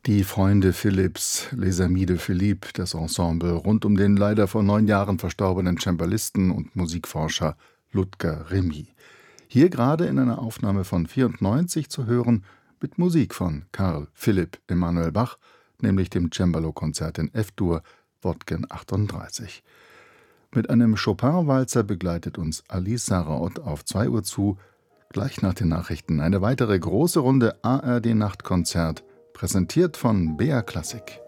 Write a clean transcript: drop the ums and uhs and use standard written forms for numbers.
Die Freunde Philipps, Les Amis de Philippe, das Ensemble rund um den leider vor 9 Jahren verstorbenen Cembalisten und Musikforscher Ludger Remy. Hier gerade in einer Aufnahme von 94 zu hören, mit Musik von Carl Philipp Emanuel Bach, nämlich dem Cembalo-Konzert in F-Dur, Wodgen 38. Mit einem Chopin-Walzer begleitet uns Alice Saraot auf 2 Uhr zu. Gleich nach den Nachrichten eine weitere große Runde ARD-Nachtkonzert, präsentiert von BR Klassik.